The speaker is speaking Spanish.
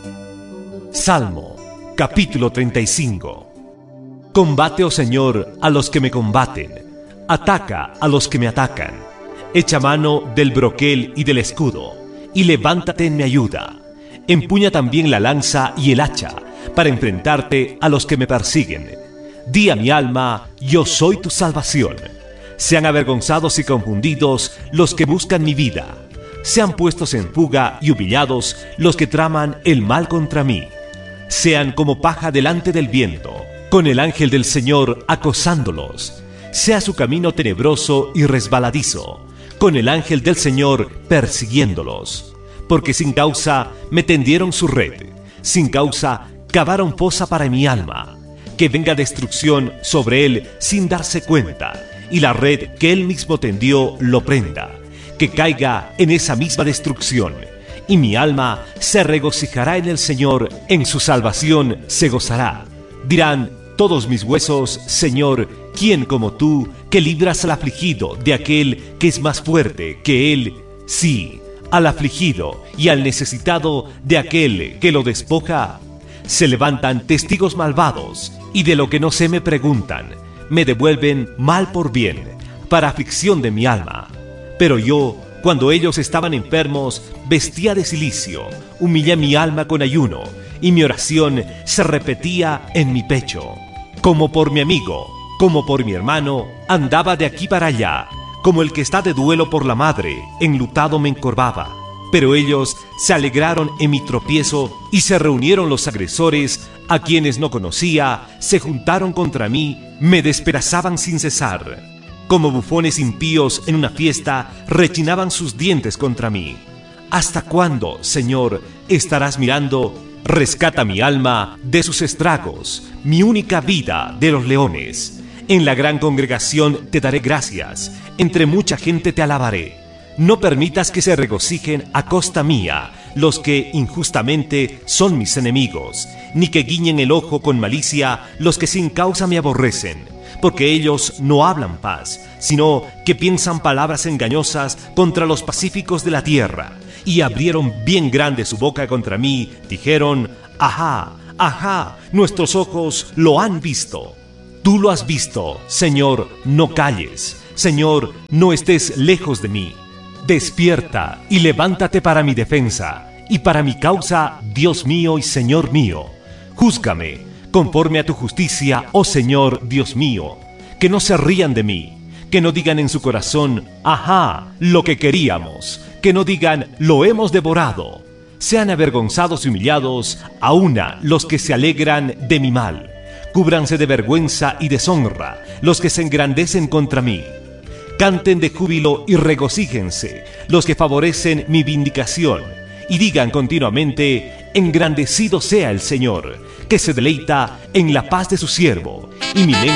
Salmo, capítulo 35. Combate, oh Señor, a los que me combaten. Ataca a los que me atacan. Echa mano del broquel y del escudo, y levántate en mi ayuda. Empuña también la lanza y el hacha, para enfrentarte a los que me persiguen. Di a mi alma, yo soy tu salvación. Sean avergonzados y confundidos los que buscan mi vida. Sean puestos en fuga y humillados los que traman el mal contra mí. Sean como paja delante del viento, con el ángel del Señor acosándolos. Sea su camino tenebroso y resbaladizo, con el ángel del Señor persiguiéndolos. Porque sin causa me tendieron su red, sin causa cavaron fosa para mi alma. Que venga destrucción sobre él sin darse cuenta, y la red que él mismo tendió lo prenda. Que caiga en esa misma destrucción, y mi alma se regocijará en el Señor, en su salvación se gozará. Dirán todos mis huesos, Señor, ¿quién como tú, que libras al afligido de aquel que es más fuerte que él? Sí, al afligido y al necesitado de aquel que lo despoja. Se levantan testigos malvados, y de lo que no sé me preguntan. Me devuelven mal por bien, para aflicción de mi alma. Pero yo, cuando ellos estaban enfermos, vestía de cilicio, humillé mi alma con ayuno, y mi oración se repetía en mi pecho. Como por mi amigo, como por mi hermano, andaba de aquí para allá, como el que está de duelo por la madre, enlutado me encorvaba. Pero ellos se alegraron en mi tropiezo, y se reunieron los agresores, a quienes no conocía, se juntaron contra mí, me despedazaban sin cesar. Como bufones impíos en una fiesta, rechinaban sus dientes contra mí. ¿Hasta cuándo, Señor, estarás mirando? Rescata mi alma de sus estragos, mi única vida de los leones. En la gran congregación te daré gracias, entre mucha gente te alabaré. No permitas que se regocijen a costa mía los que injustamente son mis enemigos, ni que guiñen el ojo con malicia los que sin causa me aborrecen, porque ellos no hablan paz, sino que piensan palabras engañosas contra los pacíficos de la tierra, y abrieron bien grande su boca contra mí, dijeron, ajá, ajá, nuestros ojos lo han visto. Tú lo has visto, Señor, no calles, Señor, no estés lejos de mí. Despierta y levántate para mi defensa, y para mi causa, Dios mío y Señor mío. Júzgame, conforme a tu justicia, oh Señor, Dios mío. Que no se rían de mí, que no digan en su corazón, ajá, lo que queríamos, que no digan, lo hemos devorado. Sean avergonzados y humillados, a una los que se alegran de mi mal. Cúbranse de vergüenza y deshonra los que se engrandecen contra mí. Canten de júbilo y regocíjense los que favorecen mi vindicación, y digan continuamente, engrandecido sea el Señor, que se deleita en la paz de su siervo, y mi lengua